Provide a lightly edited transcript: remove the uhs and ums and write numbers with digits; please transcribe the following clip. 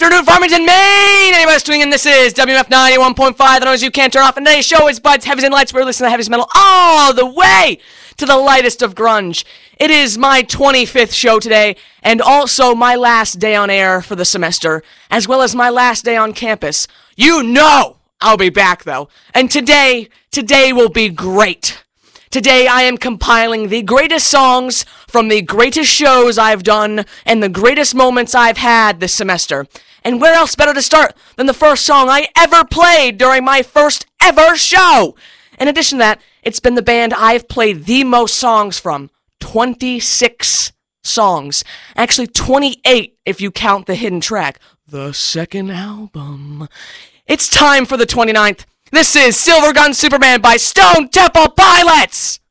afternoon, Farmington, Maine! Anybody's tuning in, this is WMF 91.5, the noise you can't turn off. And today's show is Bud's Heavies and Lights. We're listening to heaviest metal all the way to the lightest of grunge. It is my 25th show today, and also my last day on air for the semester, as well as my last day on campus. You know I'll be back, though. And today will be great. Today I am compiling the greatest songs from the greatest shows I've done and the greatest moments I've had this semester. And where else better to start than the first song I ever played during my first ever show? In addition to that, it's been the band I've played the most songs from. 26 songs. Actually, 28 if you count the hidden track. The second album. It's time for the 29th. This is Silver Gun Superman by Stone Temple Pilots!